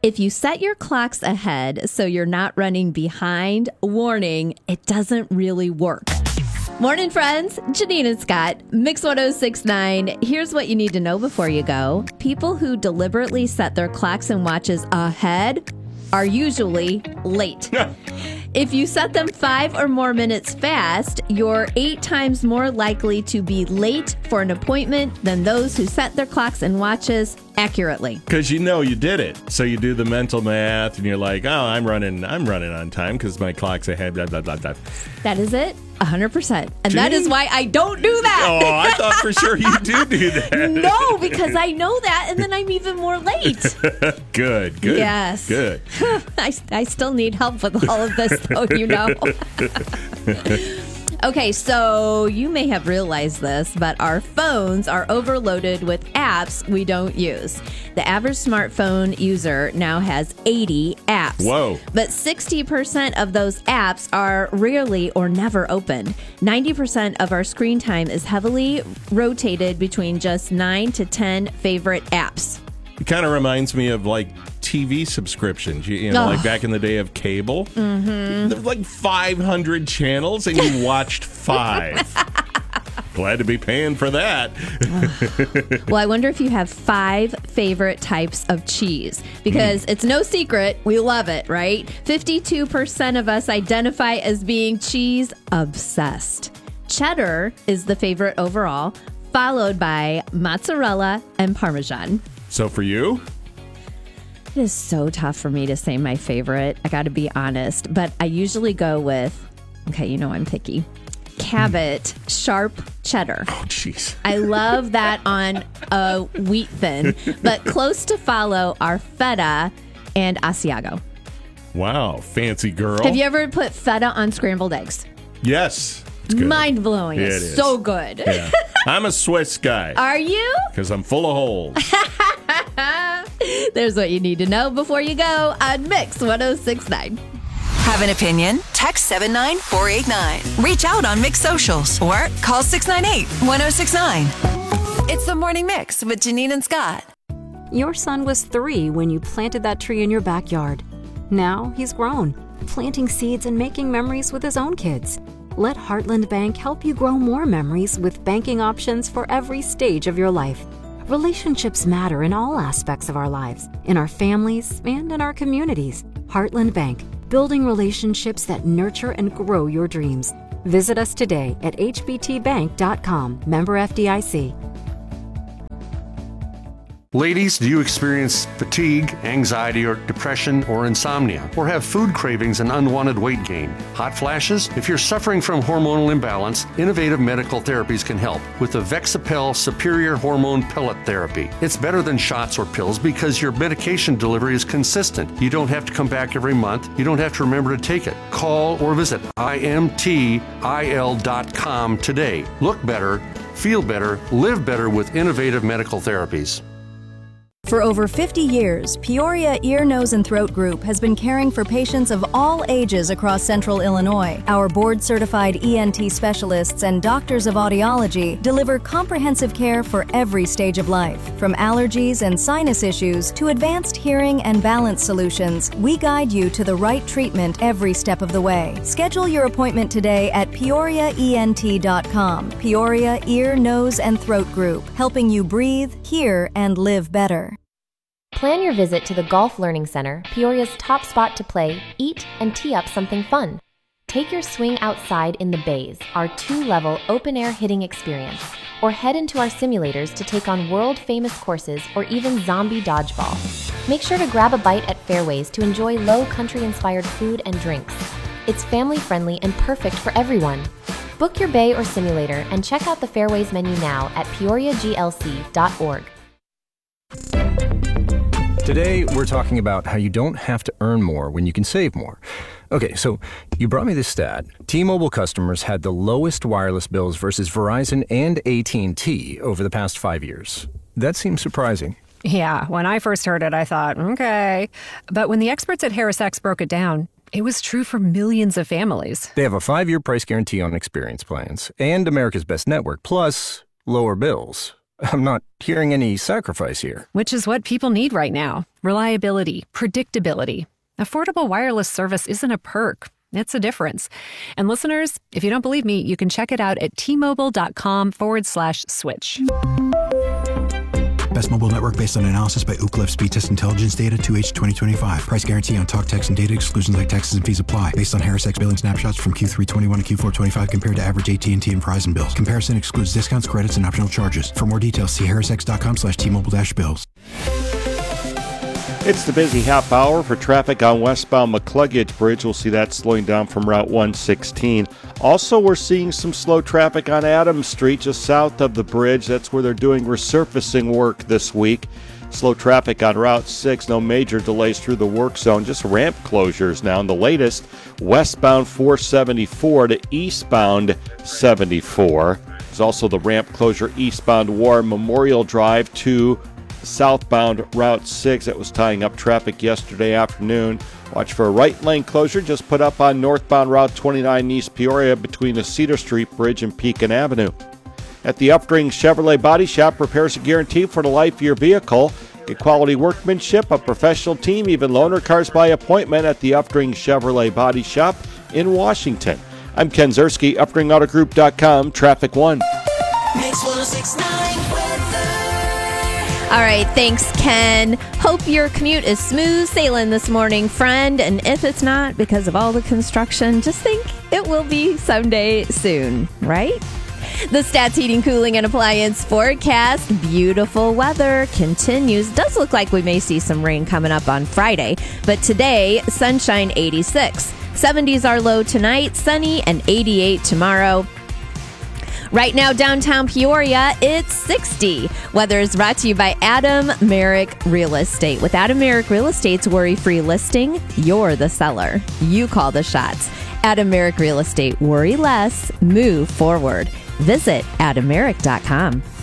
If you set your clocks ahead so you're not running behind, warning, it doesn't really work. Morning, friends. Janine and Scott, Mix 1069. Here's what you need to know before you go. People who deliberately set their clocks and watches ahead are usually late. If you set them 5 or more minutes fast, you're 8 times more likely to be late for an appointment than those who set their clocks and watches accurately. Because you know you did it. So you do the mental math and you're like, oh, I'm running on time because my clock's ahead, blah, blah, blah, blah. That is it. 100%. And that is why I don't do that. Oh, I thought for sure you do that. No, because I know that, and then I'm even more late. Good. Yes. Good. I still need help with all of this, though, you know. Okay, so you may have realized this, but our phones are overloaded with apps we don't use. The average smartphone user now has 80 apps. Whoa. But 60% of those apps are rarely or never opened. 90% of our screen time is heavily rotated between just 9 to 10 favorite apps. It kind of reminds me of like TV subscriptions, you know, like back in the day of cable. Mm-hmm. There were like 500 channels and you watched 5. Glad to be paying for that. Well, I wonder if you have 5 favorite types of cheese, because it's no secret we love it, right? 52% of us identify as being cheese obsessed. Cheddar is the favorite overall, followed by mozzarella and Parmesan. So for you? It is so tough for me to say my favorite. I got to be honest, but I usually go with, okay, you know I'm picky, Cabot Sharp Cheddar. Oh, jeez. I love that on a wheat thin, but close to follow are feta and Asiago. Wow, fancy girl. Have you ever put feta on scrambled eggs? Yes. It's good. Mind blowing. It It's is. so good. Yeah. I'm a Swiss guy. Are you? Because I'm full of holes. There's what you need to know before you go on Mix 1069. Have an opinion? Text 79489. Reach out on Mix Socials or call 698-1069. It's the Morning Mix with Janine and Scott. Your son was 3 when you planted that tree in your backyard. Now he's grown, planting seeds and making memories with his own kids. Let Heartland Bank help you grow more memories with banking options for every stage of your life. Relationships matter in all aspects of our lives, in our families and in our communities. Heartland Bank, building relationships that nurture and grow your dreams. Visit us today at hbtbank.com. Member FDIC. Ladies, do you experience fatigue, anxiety, or depression, or insomnia, or have food cravings and unwanted weight gain? Hot flashes? If you're suffering from hormonal imbalance, innovative medical therapies can help with the Vexapel Superior Hormone Pellet Therapy. It's better than shots or pills because your medication delivery is consistent. You don't have to come back every month. You don't have to remember to take it. Call or visit imtil.com today. Look better, feel better, live better with innovative medical therapies. For over 50 years, Peoria Ear, Nose, and Throat Group has been caring for patients of all ages across central Illinois. Our board-certified ENT specialists and doctors of audiology deliver comprehensive care for every stage of life. From allergies and sinus issues to advanced hearing and balance solutions, we guide you to the right treatment every step of the way. Schedule your appointment today at PeoriaENT.com. Peoria Ear, Nose, and Throat Group, helping you breathe, hear, and live better. Plan your visit to the Golf Learning Center, Peoria's top spot to play, eat, and tee up something fun. Take your swing outside in the bays, our 2-level open-air hitting experience, or head into our simulators to take on world-famous courses or even zombie dodgeball. Make sure to grab a bite at Fairways to enjoy low country-inspired food and drinks. It's family-friendly and perfect for everyone. Book your bay or simulator and check out the Fairways menu now at peoriaglc.org. Today, we're talking about how you don't have to earn more when you can save more. Okay, so you brought me this stat. T-Mobile customers had the lowest wireless bills versus Verizon and AT&T over the past 5 years. That seems surprising. Yeah, when I first heard it, I thought, okay. But when the experts at HarrisX broke it down, it was true for millions of families. They have a 5-year price guarantee on experience plans and America's Best Network, plus lower bills. I'm not hearing any sacrifice here. Which is what people need right now. Reliability, predictability. Affordable wireless service isn't a perk. It's a difference. And listeners, if you don't believe me, you can check it out at T-Mobile.com/switch. Best mobile network based on analysis by Ookla Speed Test Intelligence Data 2H 2025. Price guarantee on talk, text, and data. Exclusions like taxes and fees apply. Based on HarrisX billing snapshots from Q3 21 to Q4 25 compared to average AT&T and Verizon bills. Comparison excludes discounts, credits, and optional charges. For more details, see harrisx.com/T-Mobile-bills. It's the busy half hour for traffic on westbound McCluggage Bridge. We'll see that slowing down from Route 116. Also, we're seeing some slow traffic on Adams Street, just south of the bridge. That's where they're doing resurfacing work this week. Slow traffic on Route 6. No major delays through the work zone, just ramp closures now. And the latest, westbound 474 to eastbound 74. There's also the ramp closure eastbound War Memorial Drive to southbound Route 6 that was tying up traffic yesterday afternoon. Watch for a right lane closure just put up on northbound Route 29 East Peoria between the Cedar Street Bridge and Pekin Avenue. At the Upring Chevrolet Body Shop, repairs are guaranteed for the life of your vehicle. Get quality workmanship, a professional team, even loaner cars by appointment at the Upring Chevrolet Body Shop in Washington. I'm Ken Zerski, UpringAutoGroup.com, Traffic 1. Mix 106.9 weather. All right, thanks, Ken. Hope your commute is smooth sailing this morning, friend. And if it's not because of all the construction, just think it will be someday soon, right? The Stats Heating, Cooling, and Appliance forecast. Beautiful weather continues. Does look like we may see some rain coming up on Friday. But today, sunshine 86. 70s are low tonight, sunny, and 88 tomorrow. Right now, downtown Peoria, it's 60. Weather is brought to you by Adam Merrick Real Estate. With Adam Merrick Real Estate's worry-free listing, you're the seller. You call the shots. Adam Merrick Real Estate. Worry less, move forward. Visit AdamMerrick.com.